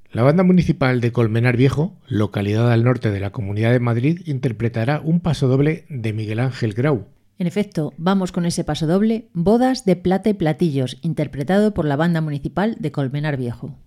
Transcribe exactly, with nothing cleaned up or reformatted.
La Banda Municipal de Colmenar Viejo, localidad al norte de la Comunidad de Madrid, interpretará un pasodoble de Miguel Ángel Grau. En efecto, vamos con ese pasodoble, Bodas de plata y platillos, interpretado por la Banda Municipal de Colmenar Viejo.